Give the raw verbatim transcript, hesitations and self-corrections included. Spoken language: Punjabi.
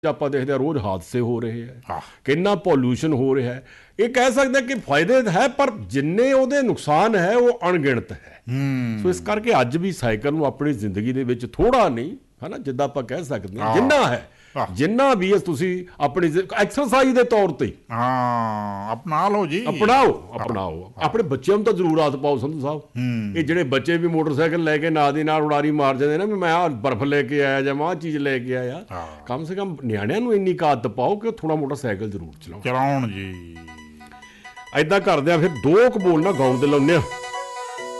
ਆਪਾਂ ਦੇਖਦੇ ਹਾਂ ਰੋਜ਼ ਹਾਦਸੇ ਹੋ ਰਹੇ ਹੈ, ਹਾਂ। ਕਿੰਨਾ ਪੋਲਿਊਸ਼ਨ ਹੋ ਰਿਹਾ ਹੈ। ਇਹ ਕਹਿ ਸਕਦੇ ਕਿ ਫਾਇਦੇ ਹੈ ਪਰ ਜਿੰਨੇ ਉਹਦੇ ਨੁਕਸਾਨ ਹੈ ਉਹ ਅਣਗਿਣਤ ਹੈ। ਸੋ ਇਸ ਕਰਕੇ ਅੱਜ ਵੀ ਸਾਈਕਲ ਨੂੰ ਆਪਣੀ ਜ਼ਿੰਦਗੀ ਦੇ ਵਿੱਚ ਥੋੜਾ ਨਹੀਂ ਹੈ ਨਾ, ਜਿੱਦਾਂ ਆਪਾਂ ਕਹਿ ਸਕਦੇ ਹਾਂ ਜਿੰਨਾ ਹੈ ਜਿੰਨਾ ਵੀ ਤੁਸੀਂ ਆਪਣੀ ਐਕਸਰਸਾਈਜ਼ ਦੇ ਤੌਰ ਤੇ ਹਾਂ ਅਪਣਾ ਲਓ ਜੀ, ਅਪਣਾਓ ਅਪਣਾਓ ਆਪਣੇ ਬੱਚਿਆਂ ਨੂੰ ਤਾਂ ਜ਼ਰੂਰ ਆਦਤ ਪਾਓ ਸੰਧੂ ਸਾਹਿਬ। ਇਹ ਜਿਹੜੇ ਬੱਚੇ ਵੀ ਮੋਟਰਸਾਈਕਲ ਲੈ ਕੇ ਨਾਲ ਦੀ ਨਾਲ ਉਡਾਰੀ ਮਾਰ ਜਾਂਦੇ ਨਾ ਵੀ ਮੈਂ ਆਹ ਬਰਫ਼ ਲੈ ਕੇ ਆਇਆ ਜਾਂ ਮੈਂ ਆਹ ਚੀਜ਼ ਲੈ ਕੇ ਆਇਆ, ਕਮ ਸੇ ਕਮ ਨਿਆਣਿਆਂ ਨੂੰ ਇੰਨੀ ਕੁ ਆਦਤ ਪਾਓ ਕਿ ਥੋੜਾ ਮੋਟਰਸਾਈਕਲ ਜ਼ਰੂਰ ਚਲਾਓ ਚਲਾਉਣ ਜੀ। ਏਦਾਂ ਕਰਦੇ ਆ ਫਿਰ ਦੋ ਕੁ ਬੋਲ ਨਾ ਗਾਉਣ ਦੇ ਲਾਉਂਦੇ ਆ।